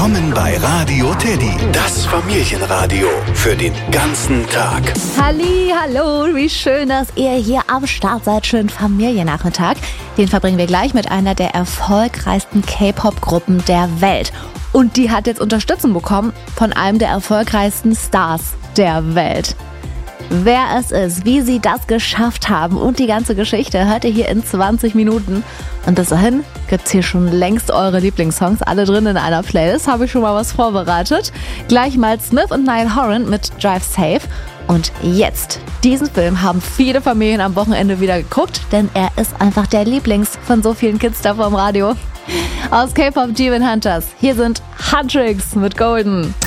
Willkommen bei Radio Teddy, das Familienradio für den ganzen Tag. Hallo, wie schön, dass ihr hier am Start seid. Schönen Familiennachmittag. Den verbringen wir gleich mit einer der erfolgreichsten K-Pop-Gruppen der Welt. Und die hat jetzt Unterstützung bekommen von einem der erfolgreichsten Stars der Welt. Wer es ist, wie sie das geschafft haben und die ganze Geschichte hört ihr hier in 20 Minuten. Und bis dahin gibt's hier schon längst eure Lieblingssongs, alle drin in einer Playlist. Habe ich schon mal was vorbereitet. Gleich mal Smith und Niall Horan mit Drive Safe. Und jetzt, diesen Film haben viele Familien am Wochenende wieder geguckt, denn er ist einfach der Lieblings von so vielen Kids da vorm Radio. Aus K-Pop Demon Hunters, hier sind Huntrix mit Golden.